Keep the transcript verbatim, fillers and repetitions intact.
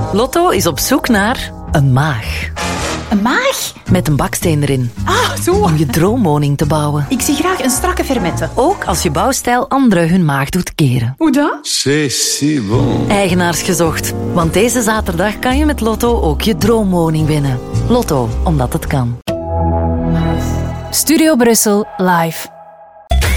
Lotto is op zoek naar een maag. Een maag? Met een baksteen erin. Ah, zo. Om je droomwoning te bouwen. Ik zie graag een strakke fermette. Ook als je bouwstijl anderen hun maag doet keren. Hoe dan? C'est si bon. Eigenaars gezocht. Want deze zaterdag kan je met Lotto ook je droomwoning winnen. Lotto, omdat het kan. Studio Brussel live.